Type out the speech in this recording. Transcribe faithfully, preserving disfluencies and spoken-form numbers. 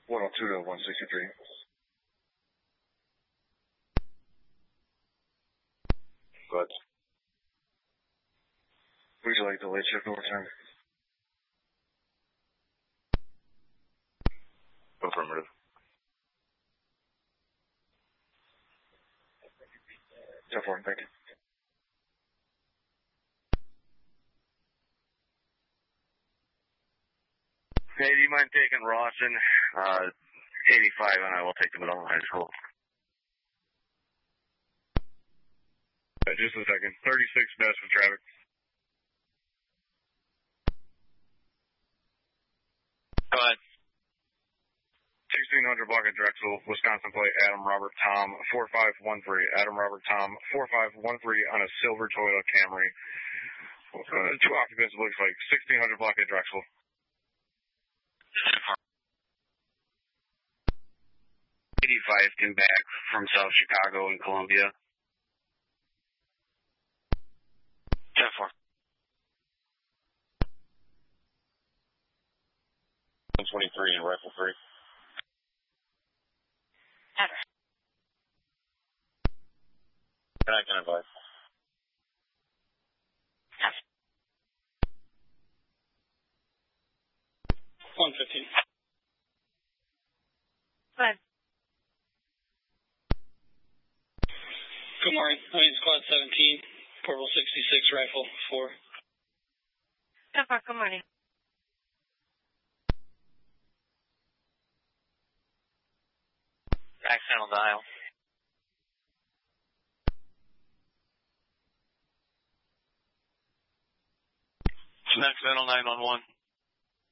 one oh two to one sixty-three. Good. Would you like the late shift overtime? Affirmative. ten four, thank you. Hey, do you mind taking Rawson? Uh, eighty-five, and I will take the middle of high school. Uh, just a second. thirty-six best for traffic. Go ahead. sixteen hundred block of Drexel, Wisconsin plate, Adam Robert Tom, four five one three. Adam Robert Tom, four five one three on a silver Toyota Camry. Uh, two occupants, looks like sixteen hundred block of Drexel. eighty-five due back from South Chicago and Columbia. ten four. one twenty-three and rifle three. Address. Can I can advise? Yes. one fifteen. Go ahead. Good morning. I mean, Squad seventeen, Portable sixty-six, Rifle four. ten four, good morning. Back channel dial. Next channel nine one one.